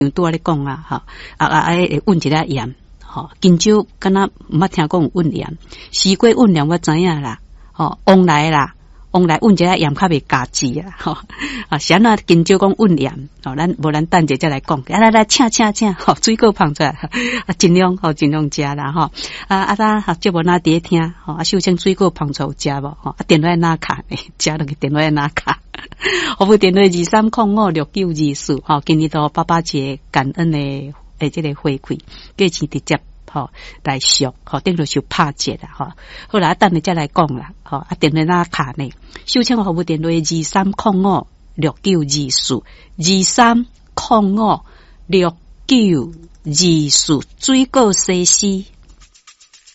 拄仔咧讲啊，吼会温一下盐，吼金蕉敢若毋捌听讲有温盐，西瓜温盐我知影啦，吼往来温一下盐较袂加字啊，吼啊啥那金蕉讲温盐，吼咱无咱等者再来讲，来请，吼水果放出来，啊尽量食啦，吼咱节目哪伫听，吼秀清水果放出食无，吼电话哪卡，食落去电话哪卡。我付电话23056924，吼，今日到爸爸节感恩的这个回馈，价钱直接吼来续，吼，顶多就拍折啦，吼。好啦，等你再来讲啦，吼，电话哪卡呢？秀清服务电话23056924，23056924，水果西施。